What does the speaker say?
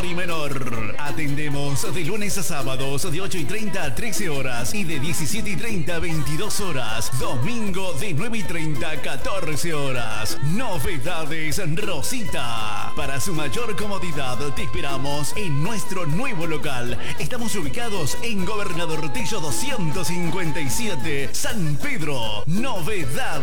mayor y menor. Atendemos de lunes a sábados de 8:30 a 13 horas y de 17:30 a 22 horas. Domingo de 9:30 a 14 horas. Novedades Rosita. Para su mayor comodidad te esperamos en nuestro nuevo local. Estamos ubicados en Gobernador Tello 257, San Pedro. Novedades